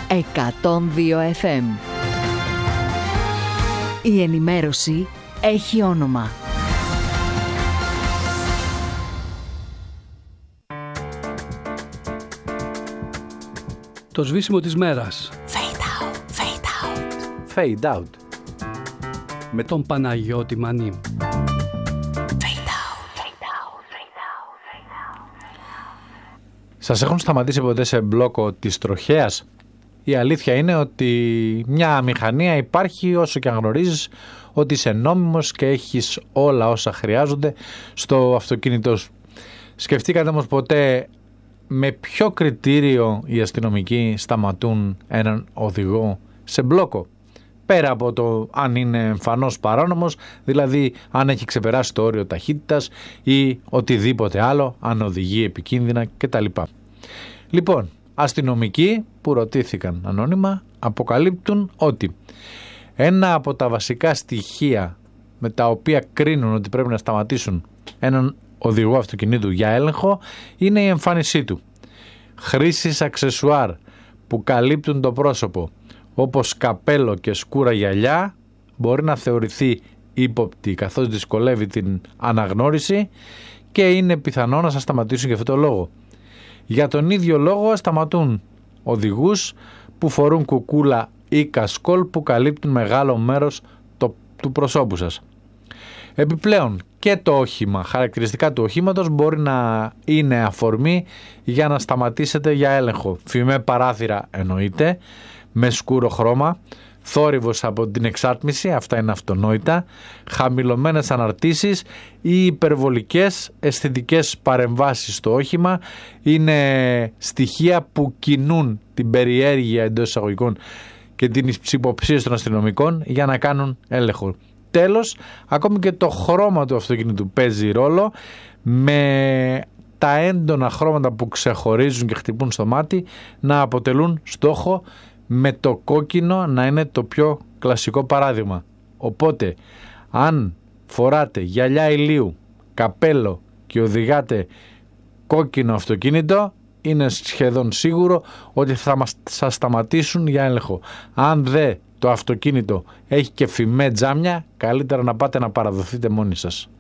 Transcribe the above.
102 FM. Η ενημέρωση έχει όνομα. Το σβήσιμο της μέρας. Fade out, fade out. Fade out. Με τον Παναγιώτη Μανί. Σας έχουν σταματήσει ποτέ σε μπλόκο της τροχέας? Η αλήθεια είναι ότι μια μηχανία υπάρχει όσο και αν γνωρίζεις ότι είσαι νόμιμος και έχεις όλα όσα χρειάζονται στο αυτοκίνητό σου. Σκεφτήκατε όμως ποτέ με ποιο κριτήριο οι αστυνομικοί σταματούν έναν οδηγό σε μπλόκο? Πέρα από το αν είναι εμφανώς παράνομος, δηλαδή αν έχει ξεπεράσει το όριο ταχύτητας ή οτιδήποτε άλλο, αν οδηγεί επικίνδυνα κτλ. Λοιπόν, αστυνομικοί που ρωτήθηκαν ανώνυμα αποκαλύπτουν ότι ένα από τα βασικά στοιχεία με τα οποία κρίνουν ότι πρέπει να σταματήσουν έναν οδηγό αυτοκινήτου για έλεγχο είναι η εμφάνισή του. Χρήσεις αξεσουάρ που καλύπτουν το πρόσωπο, όπως καπέλο και σκούρα γυαλιά, μπορεί να θεωρηθεί ύποπτη καθώς δυσκολεύει την αναγνώριση και είναι πιθανό να σας σταματήσουν για αυτό το λόγο. Για τον ίδιο λόγο σταματούν οδηγούς που φορούν κουκούλα ή κασκόλ που καλύπτουν μεγάλο μέρος του προσώπου σας. Επιπλέον και το όχημα, χαρακτηριστικά του οχήματος μπορεί να είναι αφορμή για να σταματήσετε για έλεγχο. Φημέ παράθυρα εννοείται, με σκούρο χρώμα, θόρυβος από την εξάτμιση, αυτά είναι αυτονόητα, χαμηλωμένες αναρτήσεις ή υπερβολικές αισθητικές παρεμβάσεις στο όχημα είναι στοιχεία που κινούν την περιέργεια εντός εισαγωγικών και την υποψία των αστυνομικών για να κάνουν έλεγχο. Τέλος, ακόμη και το χρώμα του αυτοκίνητου παίζει ρόλο, με τα έντονα χρώματα που ξεχωρίζουν και χτυπούν στο μάτι να αποτελούν στόχο, με το κόκκινο να είναι το πιο κλασικό παράδειγμα. Οπότε, αν φοράτε γυαλιά ηλίου, καπέλο και οδηγάτε κόκκινο αυτοκίνητο, είναι σχεδόν σίγουρο ότι θα σας σταματήσουν για έλεγχο. Αν το αυτοκίνητο έχει και φημέ τζάμια, καλύτερα να πάτε να παραδοθείτε μόνοι σας.